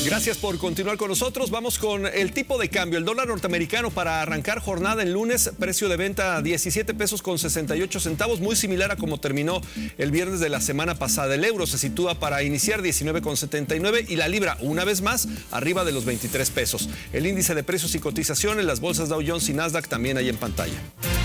Gracias por continuar con nosotros. Vamos con el tipo de cambio. El dólar norteamericano para arrancar jornada el lunes, precio de venta 17 pesos con 68 centavos, muy similar a como terminó el viernes de la semana pasada. El euro se sitúa para iniciar 19,79 y la libra, una vez más, arriba de los 23 pesos. El índice de precios y cotizaciones, las bolsas Dow Jones y Nasdaq también ahí en pantalla.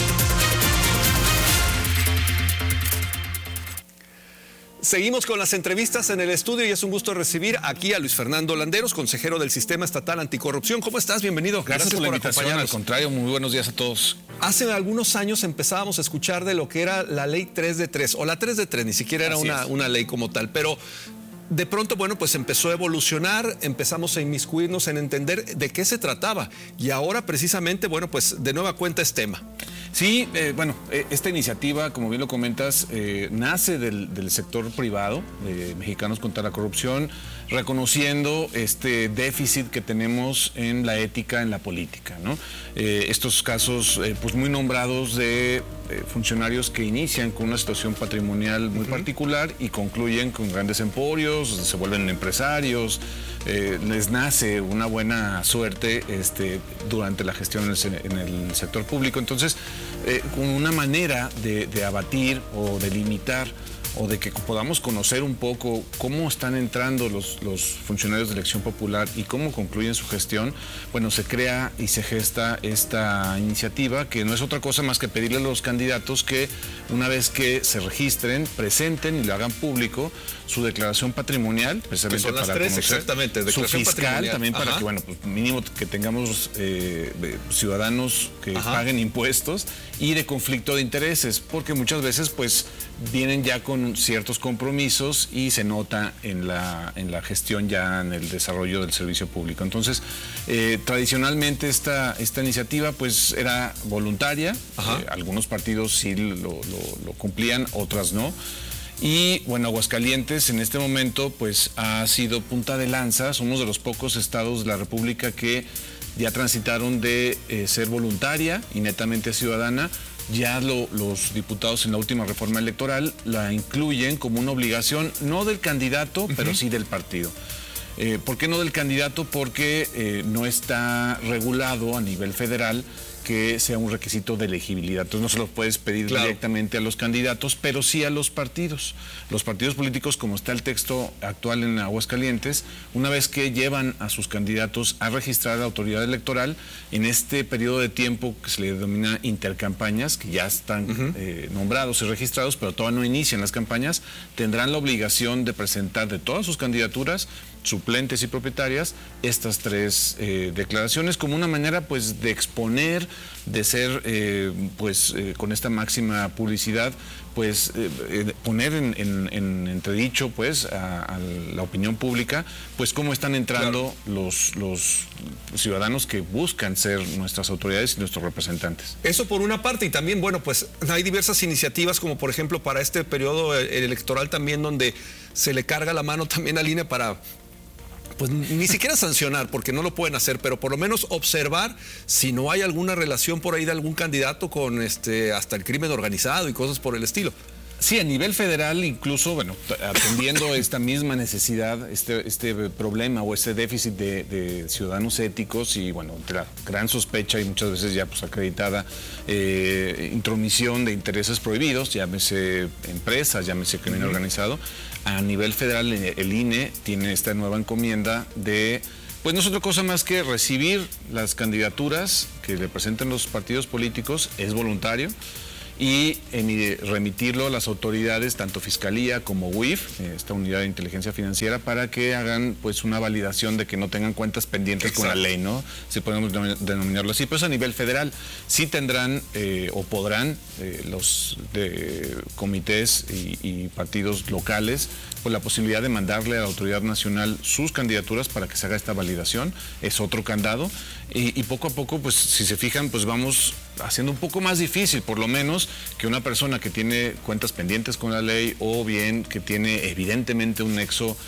Seguimos con las entrevistas en el estudio y es un gusto recibir aquí a Luis Fernando Landeros, consejero del Sistema Estatal Anticorrupción. ¿Cómo estás? Bienvenido. Gracias por la invitación. Al contrario, muy buenos días a todos. Hace algunos años empezábamos a escuchar de lo que era la ley 3 de 3, o la 3 de 3, ni siquiera era una ley como tal, pero de pronto, bueno, pues empezó a evolucionar, empezamos a inmiscuirnos en entender de qué se trataba y ahora precisamente, bueno, pues de nueva cuenta es tema. Sí, esta iniciativa, como bien lo comentas, nace del sector privado, de Mexicanos contra la Corrupción, reconociendo este déficit que tenemos en la ética, en la política, ¿no? Estos casos, pues muy nombrados de funcionarios que inician con una situación patrimonial muy particular y concluyen con grandes emporios, se vuelven empresarios, les nace una buena suerte durante la gestión en el sector público. Entonces, con una manera de abatir o de limitar o de que podamos conocer un poco cómo están entrando los funcionarios de elección popular y cómo concluyen su gestión, bueno, se crea y se gesta esta iniciativa que no es otra cosa más que pedirle a los candidatos que una vez que se registren, presenten y lo hagan público su declaración patrimonial, precisamente para conocer su fiscal, también para que, bueno, pues mínimo que tengamos ciudadanos que paguen impuestos y de conflicto de intereses, porque muchas veces pues vienen ya con ciertos compromisos y se nota en la gestión ya en el desarrollo del servicio público. Entonces, tradicionalmente esta iniciativa pues era voluntaria, algunos partidos sí lo cumplían, otras no. Y bueno, Aguascalientes en este momento pues ha sido punta de lanza, somos de los pocos estados de la República que ya transitaron de ser voluntaria y netamente ciudadana. Ya los diputados en la última reforma electoral la incluyen como una obligación, no del candidato, pero sí del partido. ¿Por qué no del candidato? Porque no está regulado a nivel federal que sea un requisito de elegibilidad. Entonces no se lo puedes pedir directamente a los candidatos, pero sí a los partidos. Los partidos políticos, como está el texto actual en Aguascalientes, una vez que llevan a sus candidatos a registrar a la autoridad electoral, en este periodo de tiempo que se le denomina intercampañas, que ya están nombrados y registrados, pero todavía no inician las campañas, tendrán la obligación de presentar de todas sus candidaturas, suplentes y propietarias, estas tres declaraciones como una manera pues de exponer, de ser con esta máxima publicidad, pues poner en entredicho pues a la opinión pública pues cómo están entrando los ciudadanos que buscan ser nuestras autoridades y nuestros representantes. Eso por una parte, y también, bueno, pues hay diversas iniciativas como por ejemplo para este periodo electoral también donde se le carga la mano también al INE para pues ni siquiera sancionar, porque no lo pueden hacer, pero por lo menos observar si no hay alguna relación por ahí de algún candidato con hasta el crimen organizado y cosas por el estilo. Sí, a nivel federal, incluso, bueno, atendiendo esta misma necesidad, este problema o este déficit de ciudadanos éticos y, bueno, la gran sospecha y muchas veces ya pues acreditada intromisión de intereses prohibidos, llámese empresas, llámese crimen organizado, a nivel federal el INE tiene esta nueva encomienda de pues no es otra cosa más que recibir las candidaturas que le presenten los partidos políticos, es voluntario, y remitirlo a las autoridades, tanto Fiscalía como UIF, esta unidad de inteligencia financiera, para que hagan pues una validación de que no tengan cuentas pendientes con la ley, ¿no? Si podemos denominarlo así. Pues a nivel federal sí tendrán o podrán los comités y partidos locales pues la posibilidad de mandarle a la autoridad nacional sus candidaturas para que se haga esta validación. Es otro candado y poco a poco, pues si se fijan, pues vamos haciendo un poco más difícil, por lo menos, que una persona que tiene cuentas pendientes con la ley o bien que tiene evidentemente un nexo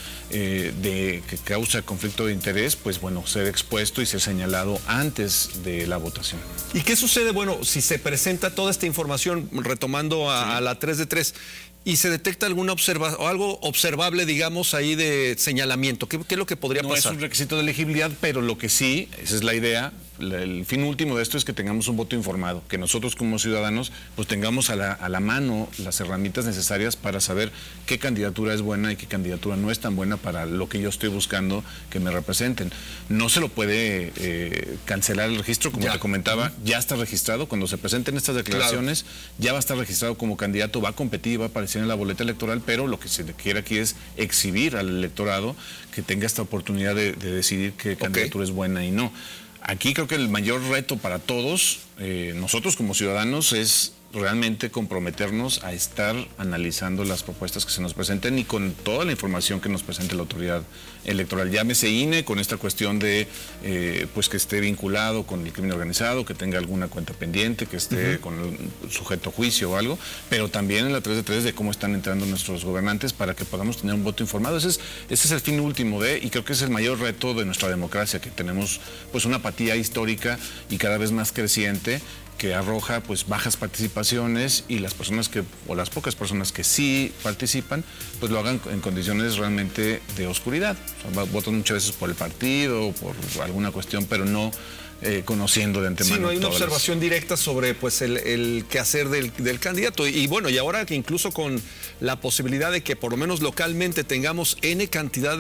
que causa conflicto de interés, pues bueno, ser expuesto y ser señalado antes de la votación. ¿Y qué sucede? Bueno, si se presenta toda esta información, retomando a la 3 de 3, ¿Y se detecta alguna o algo observable, digamos, ahí de señalamiento? ¿Qué es lo que podría pasar? No es un requisito de elegibilidad, pero lo que sí, esa es la idea, el fin último de esto es que tengamos un voto informado, que nosotros como ciudadanos pues tengamos a la mano las herramientas necesarias para saber qué candidatura es buena y qué candidatura no es tan buena para lo que yo estoy buscando que me representen. No se lo puede cancelar el registro, como te comentaba, ya está registrado. Cuando se presenten estas declaraciones, ya va a estar registrado como candidato, va a competir, va a aparecer en la boleta electoral, pero lo que se quiere aquí es exhibir al electorado que tenga esta oportunidad de decidir qué candidatura es buena y no. Aquí creo que el mayor reto para todos, nosotros como ciudadanos, es realmente comprometernos a estar analizando las propuestas que se nos presenten y con toda la información que nos presente la autoridad electoral. Llámese INE, con esta cuestión de pues que esté vinculado con el crimen organizado, que tenga alguna cuenta pendiente, que esté con el sujeto a juicio o algo, pero también en la 3 de 3 de cómo están entrando nuestros gobernantes para que podamos tener un voto informado. Ese es el fin último y creo que es el mayor reto de nuestra democracia, que tenemos pues una apatía histórica y cada vez más creciente, que arroja pues bajas participaciones, y las personas o las pocas personas que sí participan, pues lo hagan en condiciones realmente de oscuridad. O sea, votan muchas veces por el partido o por alguna cuestión, pero no conociendo de antemano. Sí, no hay una observación directa sobre pues el quehacer del candidato. Y bueno, y ahora que incluso con la posibilidad de que por lo menos localmente tengamos N cantidad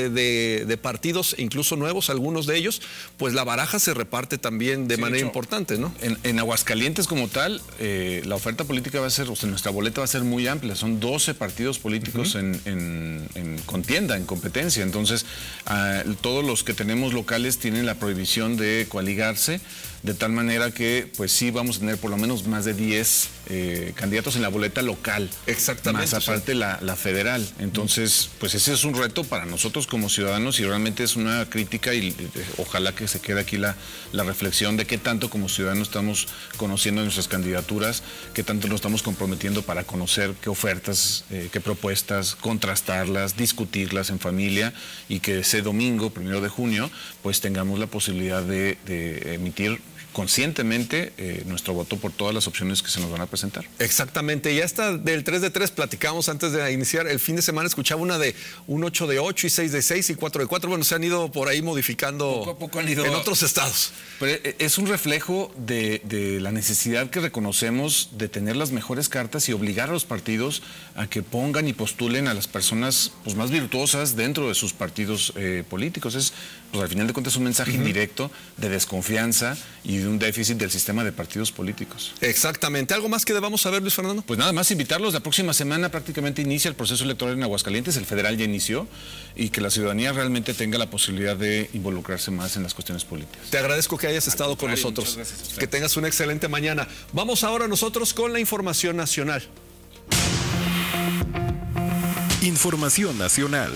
de partidos, incluso nuevos, algunos de ellos, pues la baraja se reparte también de manera importante, ¿no? En Aguascalientes como tal, la oferta política va a ser, o sea, nuestra boleta va a ser muy amplia. Son 12 partidos políticos en contienda, en competencia. Entonces, todos los que tenemos locales tienen la prohibición de coaligarse, de tal manera que pues sí vamos a tener por lo menos más de 10 candidatos en la boleta local. Exactamente. Más aparte la federal. Entonces, pues ese es un reto para nosotros como ciudadanos, y realmente es una crítica, y ojalá que se quede aquí la reflexión de qué tanto como ciudadanos estamos conociendo nuestras candidaturas, qué tanto nos estamos comprometiendo para conocer qué ofertas, qué propuestas, contrastarlas, discutirlas en familia, y que ese domingo, 1 de junio, pues tengamos la posibilidad de emitir conscientemente nuestro voto por todas las opciones que se nos van a presentar. Exactamente, y hasta del 3 de 3 platicamos antes de iniciar el fin de semana. Escuchaba una de un 8 de 8 y 6 de 6 y 4 de 4. Bueno, se han ido por ahí modificando poco a poco, han ido en otros estados. Pero es un reflejo de la necesidad que reconocemos de tener las mejores cartas y obligar a los partidos a que pongan y postulen a las personas pues más virtuosas dentro de sus partidos políticos. Pues al final de cuentas, un mensaje indirecto de desconfianza y de un déficit del sistema de partidos políticos. Exactamente. ¿Algo más que debamos saber, Luis Fernando? Pues nada más invitarlos. La próxima semana prácticamente inicia el proceso electoral en Aguascalientes. El federal ya inició, y que la ciudadanía realmente tenga la posibilidad de involucrarse más en las cuestiones políticas. Te agradezco que hayas estado con nosotros. Que tengas una excelente mañana. Vamos ahora nosotros con la información nacional. Información nacional.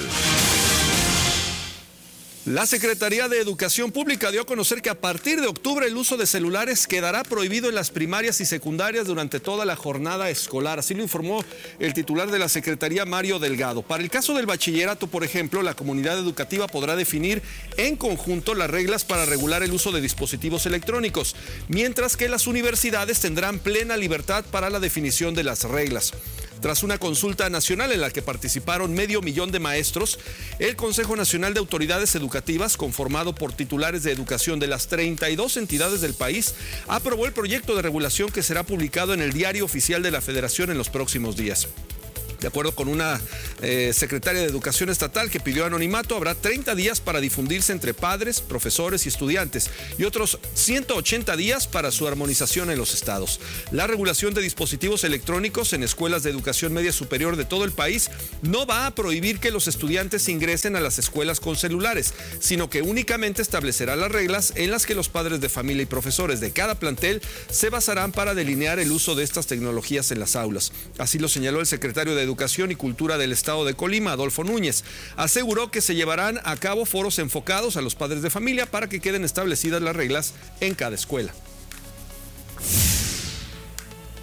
La Secretaría de Educación Pública dio a conocer que a partir de octubre el uso de celulares quedará prohibido en las primarias y secundarias durante toda la jornada escolar. Así lo informó el titular de la Secretaría, Mario Delgado. Para el caso del bachillerato, por ejemplo, la comunidad educativa podrá definir en conjunto las reglas para regular el uso de dispositivos electrónicos, mientras que las universidades tendrán plena libertad para la definición de las reglas. Tras una consulta nacional en la que participaron 500,000 de maestros, el Consejo Nacional de Autoridades Educativas, conformado por titulares de educación de las 32 entidades del país, aprobó el proyecto de regulación que será publicado en el Diario Oficial de la Federación en los próximos días. De acuerdo con una secretaria de Educación Estatal que pidió anonimato, habrá 30 días para difundirse entre padres, profesores y estudiantes, y otros 180 días para su armonización en los estados. La regulación de dispositivos electrónicos en escuelas de educación media superior de todo el país no va a prohibir que los estudiantes ingresen a las escuelas con celulares, sino que únicamente establecerá las reglas en las que los padres de familia y profesores de cada plantel se basarán para delinear el uso de estas tecnologías en las aulas. Así lo señaló el secretario de Educación y Cultura del Estado de Colima, Adolfo Núñez. Aseguró que se llevarán a cabo foros enfocados a los padres de familia para que queden establecidas las reglas en cada escuela.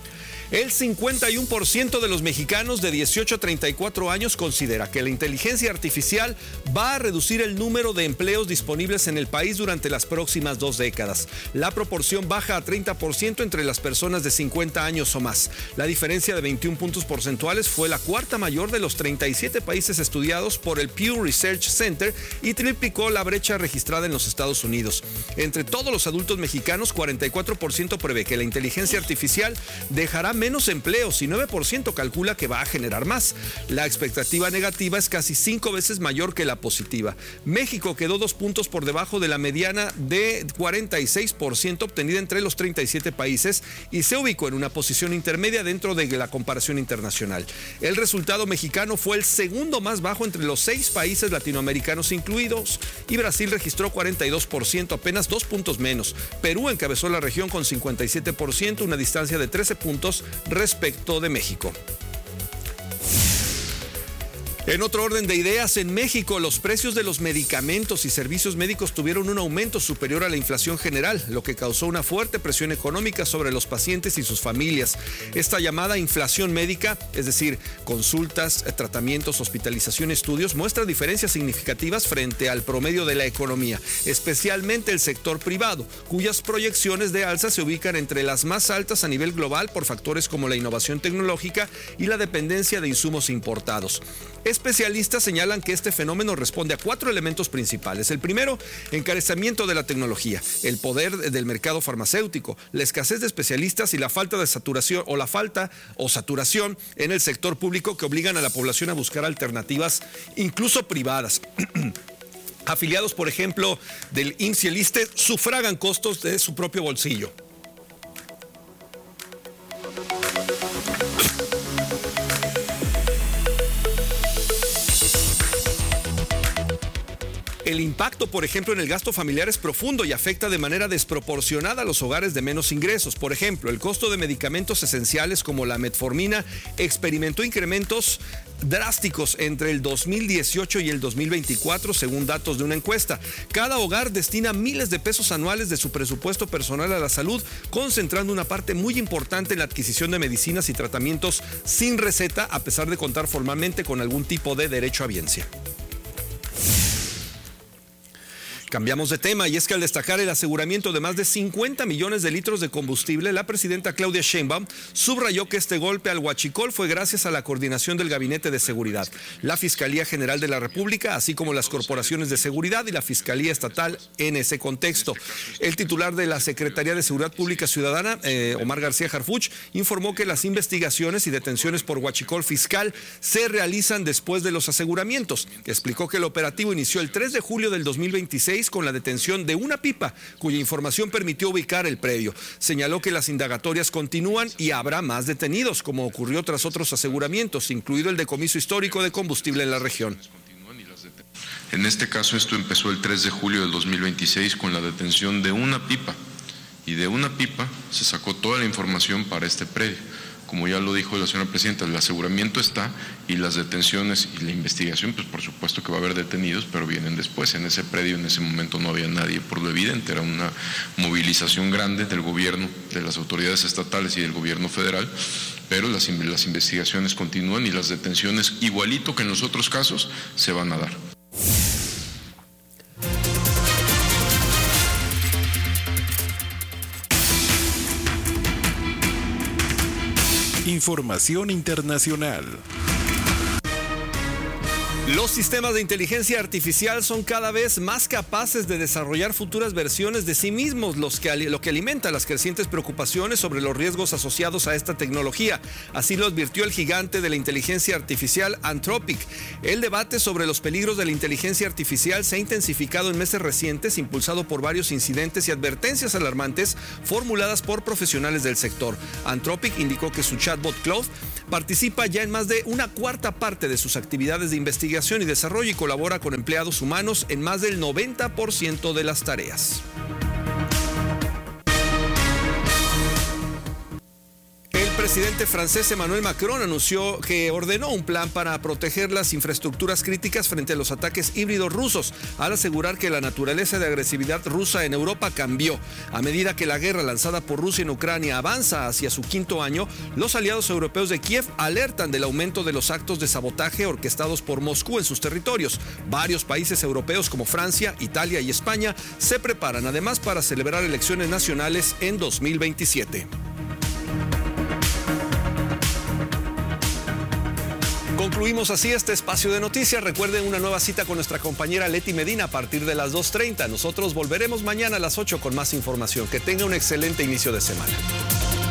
El 51% de los mexicanos de 18 a 34 años considera que la inteligencia artificial va a reducir el número de empleos disponibles en el país durante las próximas 2 décadas. La proporción baja a 30% entre las personas de 50 años o más. La diferencia de 21 puntos porcentuales fue la cuarta mayor de los 37 países estudiados por el Pew Research Center y triplicó la brecha registrada en los Estados Unidos. Entre todos los adultos mexicanos, 44% prevé que la inteligencia artificial dejará menos empleos y 9% calcula que va a generar más. La expectativa negativa es casi 5 veces mayor que la positiva. México quedó 2 puntos por debajo de la mediana de 46% obtenida entre los 37 países y se ubicó en una posición intermedia dentro de la comparación internacional. El resultado mexicano fue el segundo más bajo entre los 6 países latinoamericanos incluidos y Brasil registró 42%, apenas 2 puntos menos. Perú encabezó la región con 57%, una distancia de 13 puntos respecto de México. En otro orden de ideas, en México los precios de los medicamentos y servicios médicos tuvieron un aumento superior a la inflación general, lo que causó una fuerte presión económica sobre los pacientes y sus familias. Esta llamada inflación médica, es decir, consultas, tratamientos, hospitalización, estudios, muestra diferencias significativas frente al promedio de la economía, especialmente el sector privado, cuyas proyecciones de alza se ubican entre las más altas a nivel global por factores como la innovación tecnológica y la dependencia de insumos importados. Especialistas señalan que este fenómeno responde a 4 elementos principales. El primero, encarecimiento de la tecnología, el poder del mercado farmacéutico, la escasez de especialistas y la falta de saturación saturación en el sector público que obligan a la población a buscar alternativas, incluso privadas. Afiliados, por ejemplo, del IMSS y el ISSSTE sufragan costos de su propio bolsillo. El impacto, por ejemplo, en el gasto familiar es profundo y afecta de manera desproporcionada a los hogares de menos ingresos. Por ejemplo, el costo de medicamentos esenciales como la metformina experimentó incrementos drásticos entre el 2018 y el 2024, según datos de una encuesta. Cada hogar destina miles de pesos anuales de su presupuesto personal a la salud, concentrando una parte muy importante en la adquisición de medicinas y tratamientos sin receta, a pesar de contar formalmente con algún tipo de derecho a biencia. Cambiamos de tema y es que al destacar el aseguramiento de más de 50 millones de litros de combustible, la presidenta Claudia Sheinbaum subrayó que este golpe al huachicol fue gracias a la coordinación del Gabinete de Seguridad, la Fiscalía General de la República, así como las corporaciones de seguridad y la Fiscalía Estatal en ese contexto. El titular de la Secretaría de Seguridad Pública Ciudadana, Omar García Harfuch, informó que las investigaciones y detenciones por huachicol fiscal se realizan después de los aseguramientos. Explicó que el operativo inició el 3 de julio del 2026 con la detención de una pipa, cuya información permitió ubicar el predio. Señaló que las indagatorias continúan y habrá más detenidos, como ocurrió tras otros aseguramientos, incluido el decomiso histórico de combustible en la región. En este caso, esto empezó el 3 de julio del 2026 con la detención de una pipa, y de una pipa se sacó toda la información para este predio. Como ya lo dijo la señora presidenta, el aseguramiento está y las detenciones y la investigación, pues por supuesto que va a haber detenidos, pero vienen después. En ese predio en ese momento no había nadie, por lo evidente, era una movilización grande del gobierno, de las autoridades estatales y del gobierno federal, pero las investigaciones continúan y las detenciones, igualito que en los otros casos, se van a dar. Información internacional. Los sistemas de inteligencia artificial son cada vez más capaces de desarrollar futuras versiones de sí mismos, lo que alimenta las crecientes preocupaciones sobre los riesgos asociados a esta tecnología. Así lo advirtió el gigante de la inteligencia artificial Anthropic. El debate sobre los peligros de la inteligencia artificial se ha intensificado en meses recientes, impulsado por varios incidentes y advertencias alarmantes formuladas por profesionales del sector. Anthropic indicó que su chatbot Claude participa ya en más de una cuarta parte de sus actividades de investigación y desarrollo y colabora con empleados humanos en más del 90% de las tareas. El presidente francés Emmanuel Macron anunció que ordenó un plan para proteger las infraestructuras críticas frente a los ataques híbridos rusos, al asegurar que la naturaleza de agresividad rusa en Europa cambió. A medida que la guerra lanzada por Rusia en Ucrania avanza hacia su quinto año, los aliados europeos de Kiev alertan del aumento de los actos de sabotaje orquestados por Moscú en sus territorios. Varios países europeos como Francia, Italia y España se preparan además para celebrar elecciones nacionales en 2027. Concluimos así este espacio de noticias. Recuerden una nueva cita con nuestra compañera Leti Medina a partir de las 2:30. Nosotros volveremos mañana a las 8 con más información. Que tenga un excelente inicio de semana.